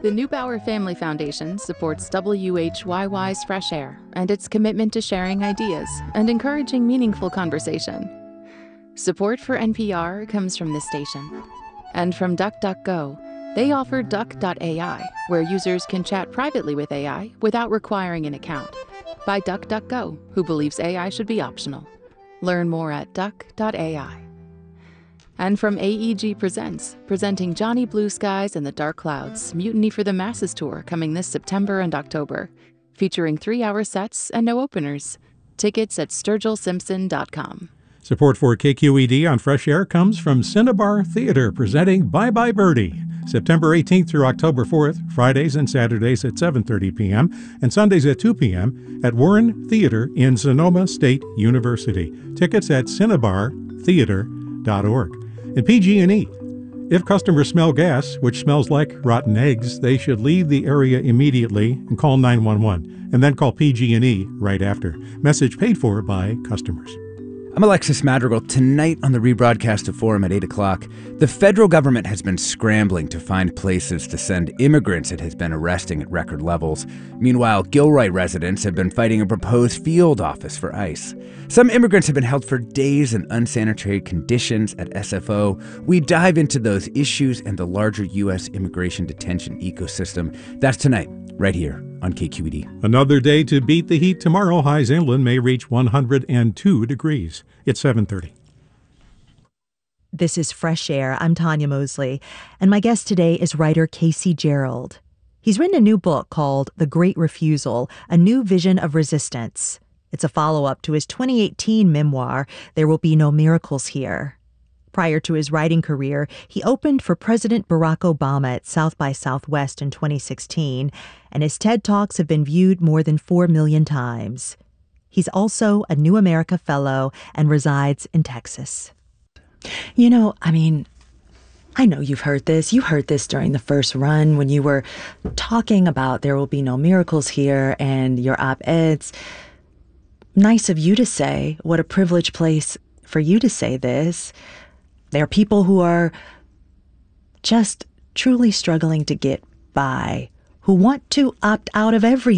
The Neubauer Family Foundation supports WHYY's Fresh Air and its commitment to sharing ideas and encouraging meaningful conversation. Support for NPR comes from this station. And from DuckDuckGo, they offer Duck.ai, where users can chat privately with AI without requiring an account. By DuckDuckGo, who believes AI should be optional. Learn more at Duck.ai. And from AEG Presents, presenting Johnny Blue Skies and the Dark Clouds, Mutiny for the Masses Tour coming this September and October, featuring 3-hour sets and no openers. Tickets at SturgillSimpson.com. Support for KQED on Fresh Air comes from Cinnabar Theater, presenting Bye Bye Birdie, September 18th through October 4th, Fridays and Saturdays at 7:30 p.m. and Sundays at 2 p.m. at Warren Theater in Sonoma State University. Tickets at cinnabartheater.org. And PG&E. If customers smell gas, which smells like rotten eggs, they should leave the area immediately and call 911, and then call PG&E right after. Message paid for by customers. I'm Alexis Madrigal. Tonight on the rebroadcast of Forum at 8 o'clock, the federal government has been scrambling to find places to send immigrants it has been arresting at record levels. Meanwhile, Gilroy residents have been fighting a proposed field office for ICE. Some immigrants have been held for days in unsanitary conditions at SFO. We dive into those issues and the larger U.S. immigration detention ecosystem. That's tonight, right here on KQED. Another day to beat the heat tomorrow. Highs inland may reach 102 degrees. It's 7:30. This is Fresh Air. I'm Tanya Mosley, and my guest today is writer Casey Gerald. He's written a new book called The Great Refusal, A New Vision of Resistance. It's a follow-up to his 2018 memoir, There Will Be No Miracles Here. Prior to his writing career, he opened for President Barack Obama at South by Southwest in 2016, and his TED Talks have been viewed more than 4 million times. He's also a New America Fellow and resides in Texas. You know, I know you've heard this. You heard this during the first run when you were talking about There Will Be No Miracles Here and your op-eds. Nice of you to say. What a privileged place for you to say this. There are people who are just truly struggling to get by, who want to opt out of everything.